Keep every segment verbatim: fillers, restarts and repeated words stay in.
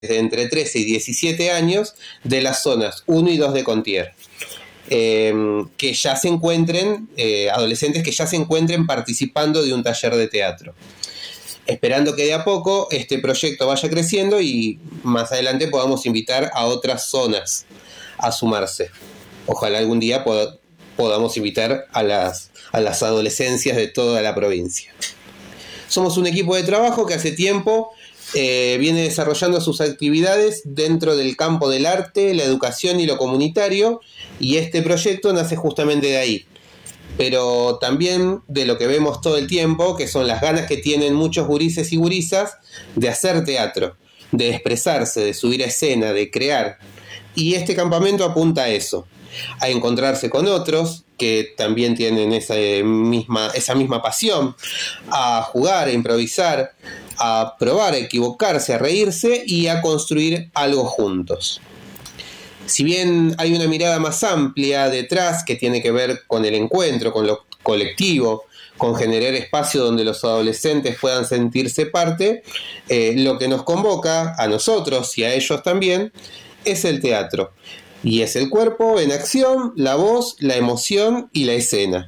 de entre trece y diecisiete años de las zonas uno y dos de Contier, eh, que ya se encuentren, eh, adolescentes que ya se encuentren participando de un taller de teatro. Esperando que de a poco este proyecto vaya creciendo y más adelante podamos invitar a otras zonas a sumarse. Ojalá algún día pod- podamos invitar a las, a las adolescencias de toda la provincia. Somos un equipo de trabajo que hace tiempo eh, viene desarrollando sus actividades dentro del campo del arte, la educación y lo comunitario, y este proyecto nace justamente de ahí. Pero también de lo que vemos todo el tiempo, que son las ganas que tienen muchos gurises y gurisas de hacer teatro, de expresarse, de subir a escena, de crear. Y este campamento apunta a eso, a encontrarse con otros que también tienen esa misma, esa misma pasión, a jugar, a improvisar, a probar, a equivocarse, a reírse y a construir algo juntos. Si bien hay una mirada más amplia detrás que tiene que ver con el encuentro, con lo colectivo, con generar espacio donde los adolescentes puedan sentirse parte, eh, lo que nos convoca a nosotros y a ellos también es el teatro. Y es el cuerpo en acción, la voz, la emoción y la escena.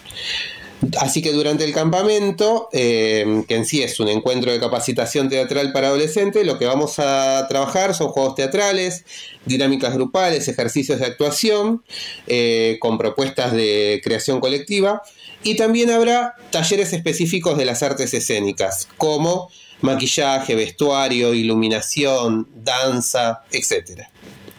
Así que durante el campamento, eh, que en sí es un encuentro de capacitación teatral para adolescentes, lo que vamos a trabajar son juegos teatrales, dinámicas grupales, ejercicios de actuación, eh, con propuestas de creación colectiva, y también habrá talleres específicos de las artes escénicas, como maquillaje, vestuario, iluminación, danza, etcétera.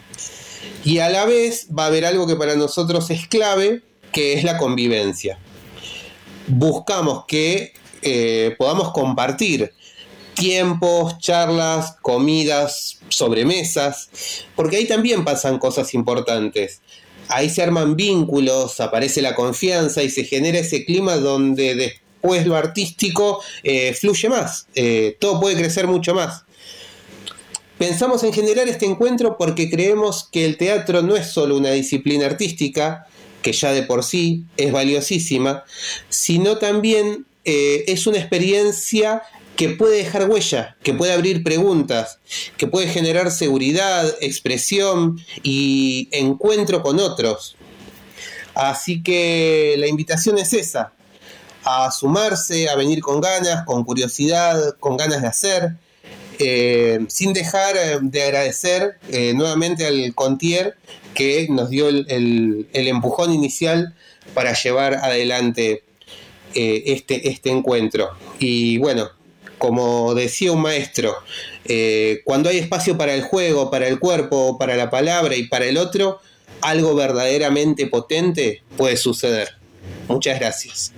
Y a la vez va a haber algo que para nosotros es clave, que es la convivencia. Buscamos que eh, podamos compartir tiempos, charlas, comidas, sobremesas, porque ahí también pasan cosas importantes. Ahí se arman vínculos, aparece la confianza y se genera ese clima donde después lo artístico eh, fluye más, eh, todo puede crecer mucho más. Pensamos en generar este encuentro porque creemos que el teatro no es solo una disciplina artística, que ya de por sí es valiosísima, sino también eh, es una experiencia que puede dejar huella, que puede abrir preguntas, que puede generar seguridad, expresión y encuentro con otros. Así que la invitación es esa, a sumarse, a venir con ganas, con curiosidad, con ganas de hacer, eh, sin dejar de agradecer eh, nuevamente al Contier, que nos dio el, el, el empujón inicial para llevar adelante eh, este, este encuentro. Y bueno, como decía un maestro, eh, cuando hay espacio para el juego, para el cuerpo, para la palabra y para el otro, algo verdaderamente potente puede suceder. Muchas gracias.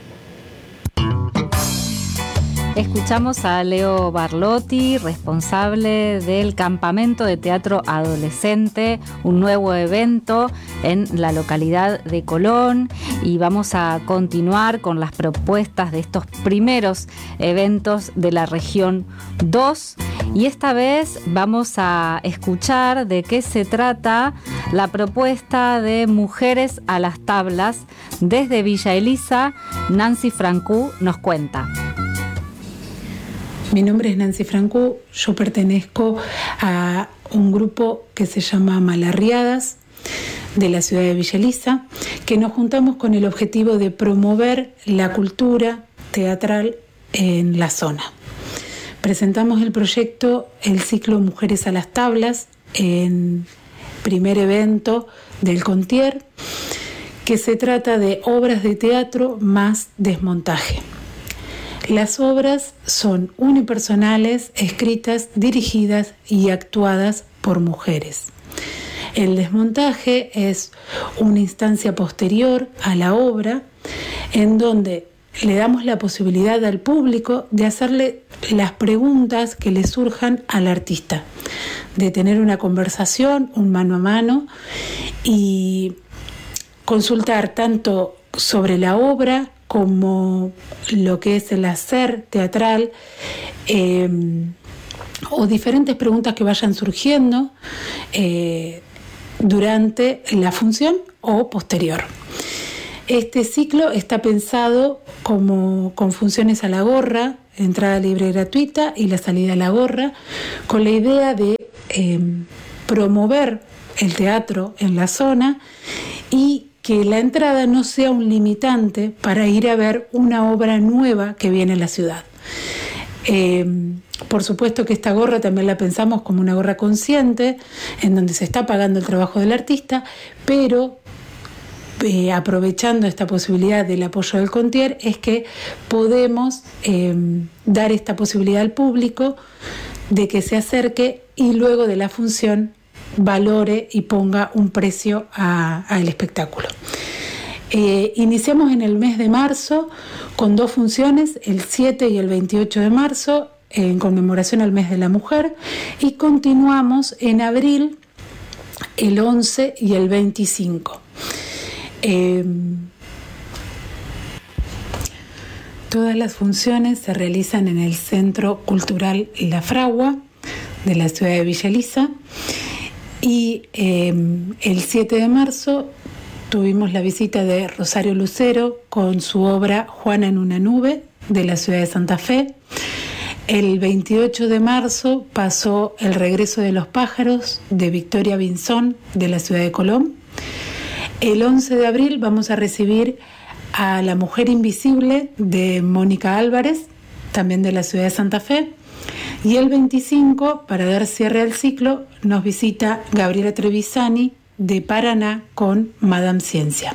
Escuchamos a Leo Barlotti, responsable del Campamento de Teatro Adolescente, un nuevo evento en la localidad de Colón, y vamos a continuar con las propuestas de estos primeros eventos de la región dos, y esta vez vamos a escuchar de qué se trata la propuesta de Mujeres a las Tablas. Desde Villa Elisa, Nancy Francú nos cuenta. Mi nombre es Nancy Francú, yo pertenezco a un grupo que se llama Malarriadas, de la ciudad de Villa Elisa, que nos juntamos con el objetivo de promover la cultura teatral en la zona. Presentamos el proyecto, el ciclo Mujeres a las Tablas, en primer evento del Contier, que se trata de obras de teatro más desmontaje. Las obras son unipersonales, escritas, dirigidas y actuadas por mujeres. El desmontaje es una instancia posterior a la obra en donde le damos la posibilidad al público de hacerle las preguntas que le surjan al artista, de tener una conversación, un mano a mano y consultar tanto sobre la obra como lo que es el hacer teatral, eh, o diferentes preguntas que vayan surgiendo eh, durante la función o posterior. Este ciclo está pensado como con funciones a la gorra, entrada libre y gratuita y la salida a la gorra, con la idea de eh, promover el teatro en la zona y que la entrada no sea un limitante para ir a ver una obra nueva que viene a la ciudad. Eh, por supuesto que esta gorra también la pensamos como una gorra consciente, en donde se está pagando el trabajo del artista, pero eh, aprovechando esta posibilidad del apoyo del Contier, es que podemos eh, dar esta posibilidad al público de que se acerque y luego de la función valore y ponga un precio al espectáculo. Eh, iniciamos en el mes de marzo con dos funciones, el siete y el veintiocho de marzo, en conmemoración al mes de la mujer, y continuamos en abril el once y el veinticinco. Eh, todas las funciones se realizan en el Centro Cultural La Fragua de la ciudad de Villa Elisa, y eh, el siete de marzo tuvimos la visita de Rosario Lucero con su obra Juana en una nube, de la ciudad de Santa Fe. El veintiocho de marzo pasó El regreso de los pájaros, de Victoria Binzón, de la ciudad de Colón. El once de abril vamos a recibir a La mujer invisible, de Mónica Álvarez, también de la ciudad de Santa Fe. Y el veinticinco, para dar cierre al ciclo, nos visita Gabriela Trevisani, de Paraná, con Madame Ciencia.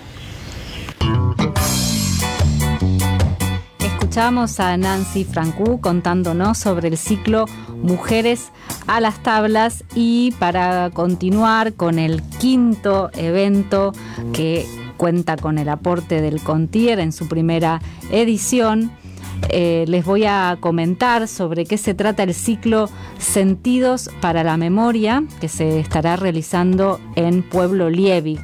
Escuchamos a Nancy Francú contándonos sobre el ciclo Mujeres a las Tablas, y para continuar con el quinto evento que cuenta con el aporte del Contier en su primera edición, Eh, les voy a comentar sobre qué se trata el ciclo Sentidos para la Memoria, que se estará realizando en Pueblo Liebig.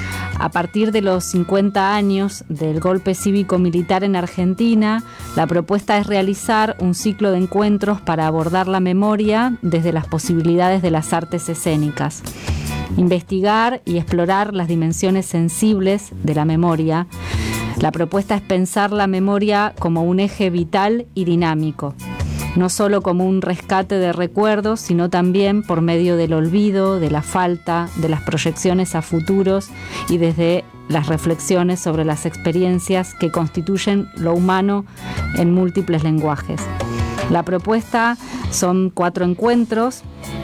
A partir de los cincuenta años del golpe cívico-militar en Argentina, la propuesta es realizar un ciclo de encuentros para abordar la memoria desde las posibilidades de las artes escénicas. Investigar y explorar las dimensiones sensibles de la memoria. La propuesta es pensar la memoria como un eje vital y dinámico, no solo como un rescate de recuerdos, sino también por medio del olvido, de la falta, de las proyecciones a futuros y desde las reflexiones sobre las experiencias que constituyen lo humano en múltiples lenguajes. La propuesta son cuatro encuentros,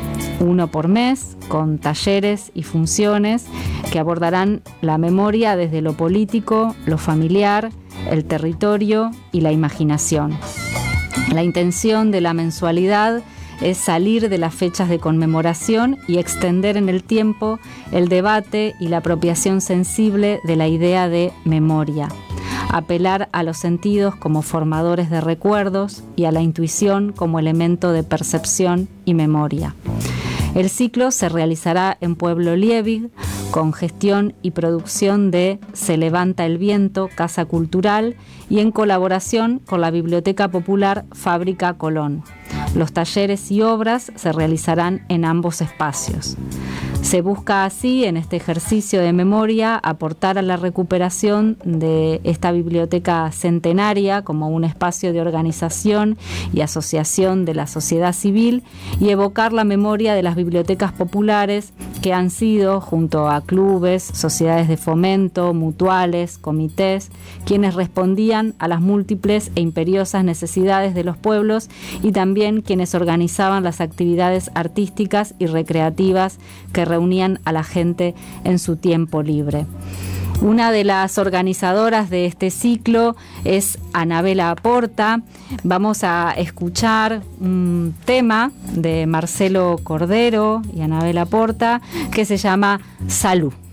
uno por mes, con talleres y funciones que abordarán la memoria desde lo político, lo familiar, el territorio y la imaginación. La intención de la mensualidad es salir de las fechas de conmemoración y extender en el tiempo el debate y la apropiación sensible de la idea de memoria. Apelar a los sentidos como formadores de recuerdos y a la intuición como elemento de percepción y memoria. El ciclo se realizará en Pueblo Liebig con gestión y producción de Se Levanta el Viento, Casa Cultural, y en colaboración con la Biblioteca Popular Fábrica Colón. Los talleres y obras se realizarán en ambos espacios. Se busca así, en este ejercicio de memoria, aportar a la recuperación de esta biblioteca centenaria como un espacio de organización y asociación de la sociedad civil y evocar la memoria de las bibliotecas populares que han sido, junto a clubes, sociedades de fomento, mutuales, comités, quienes respondían a las múltiples e imperiosas necesidades de los pueblos y también quienes organizaban las actividades artísticas y recreativas que reunían a la gente en su tiempo libre. Una de las organizadoras de este ciclo es Anabela Porta. Vamos a escuchar un tema de Marcelo Cordero y Anabela Porta que se llama Salud.